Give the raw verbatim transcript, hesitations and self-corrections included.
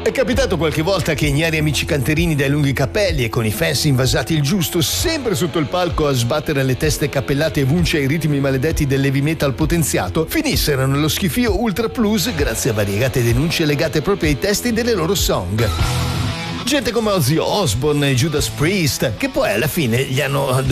È capitato qualche volta che ignari amici canterini dai lunghi capelli e con i fans invasati il giusto, sempre sotto il palco a sbattere le teste cappellate e vunce ai ritmi maledetti dell'heavy metal potenziato, finissero nello schifio Ultra Plus grazie a variegate denunce legate proprio ai testi delle loro song. Gente come Ozzy Osbourne e Judas Priest, che poi alla fine gli hanno